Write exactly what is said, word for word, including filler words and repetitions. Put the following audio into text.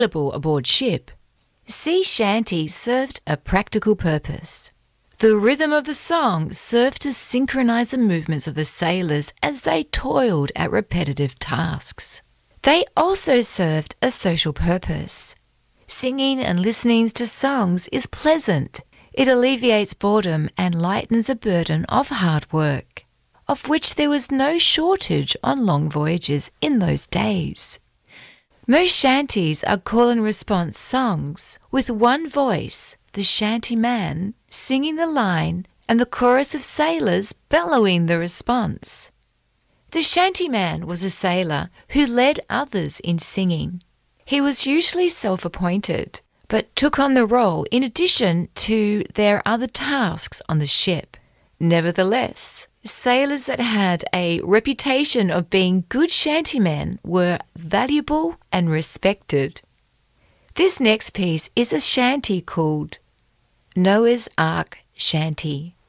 available aboard ship, sea shanties served a practical purpose. The rhythm of the song served to synchronize the movements of the sailors as they toiled at repetitive tasks. They also served a social purpose. Singing and listening to songs is pleasant. It alleviates boredom and lightens a burden of hard work, of which there was no shortage on long voyages in those days. Most shanties are call and response songs, with one voice, the shanty man, singing the line and the chorus of sailors bellowing the response. The shanty man was a sailor who led others in singing. He was usually self-appointed, but took on the role in addition to their other tasks on the ship. Nevertheless, sailors that had a reputation of being good shantymen were valuable and respected. This next piece is a shanty called Noah's Ark Shanty.